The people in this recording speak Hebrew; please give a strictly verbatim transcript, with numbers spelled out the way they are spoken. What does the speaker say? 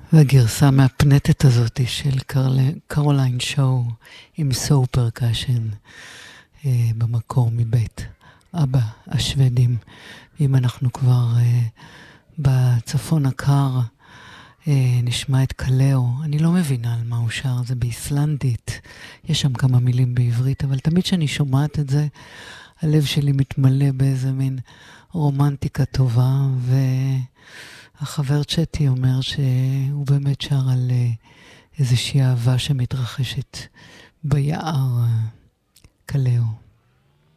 והגרסה המהפנטת הזאת של קרוליין שואו עם סו פרקשן אה, במקור מבית אבא השוודים. אם אנחנו כבר אה, בצפון הקר, אה, נשמע את קלאו. אני לא מבינה על מה הוא שר, זה באיסלנדית. יש שם כמה מילים בעברית, אבל תמיד שאני שומעת את זה, הלב שלי מתמלא באיזה מין רומנטיקה טובה, והחבר צ'טי אומר שהוא באמת שר על איזושהי אהבה שמתרחשת ביער. קלאו.